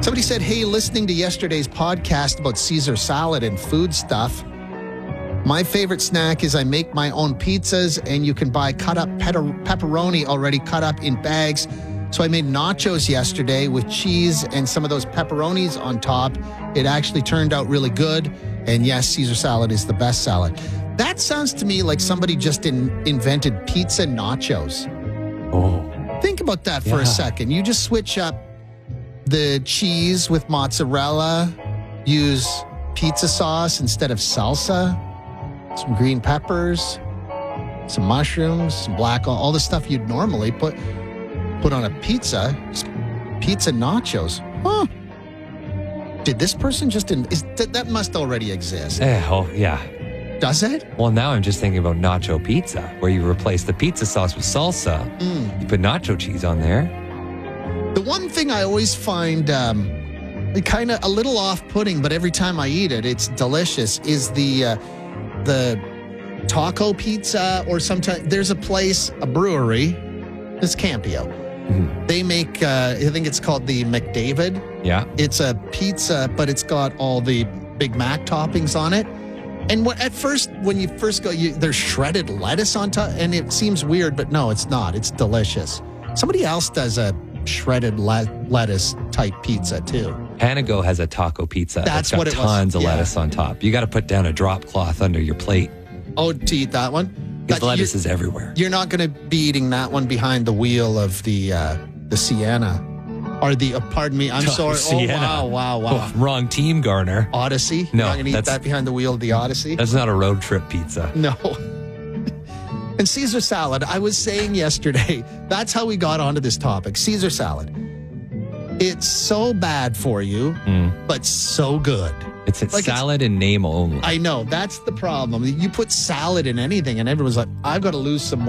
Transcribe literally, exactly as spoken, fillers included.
Somebody said, hey, listening to yesterday's podcast about Caesar salad and food stuff, my favorite snack is I make my own pizzas, and you can buy cut up pepperoni already cut up in bags. So I made nachos yesterday with cheese and some of those pepperonis on top. It actually turned out really good. And yes, Caesar salad is the best salad. That sounds to me like somebody just in, invented pizza nachos. Oh. Think about that for Yeah. a second. You just switch up the cheese with mozzarella, use pizza sauce instead of salsa, some green peppers, some mushrooms, some black, all the stuff you'd normally put put on a pizza. Pizza nachos. Huh. Did this person just... In, is that, that must already exist. Eh, oh, yeah. Does it? Well, now I'm just thinking about nacho pizza, where you replace the pizza sauce with salsa. Mm. You put nacho cheese on there. The one thing I always find um, kind of a little off-putting, but every time I eat it, it's delicious, is the uh, the taco pizza, or sometimes there's a place, a brewery, it's Campio. Mm-hmm. They make, uh, I think it's called the McDavid. Yeah. It's a pizza, but it's got all the Big Mac toppings on it. And what, at first, when you first go, you, there's shredded lettuce on top, and it seems weird, but no, it's not. It's delicious. Somebody else does a shredded le- lettuce type pizza too. Panago has a taco pizza. That's got what it was. tons of Yeah. lettuce on top. You got to put down a drop cloth under your plate Oh, to eat that one? because That- lettuce you're, is everywhere. you're not going to be eating that one behind the wheel of the uh, the Sienna. Or the, uh, pardon me, I'm Oh, sorry. Sienna. Oh, wow, wow, wow. Oh, wrong team, Garner. Odyssey? No, You're not going to eat that's- that behind the wheel of the Odyssey? That's not a road trip pizza. No. And Caesar salad, I was saying yesterday, that's how we got onto this topic. Caesar salad. It's so bad for you, Mm. but so good. It's a Like it's- salad in name only. I know, that's the problem. You put salad in anything, and everyone's like, I've got to lose some weight.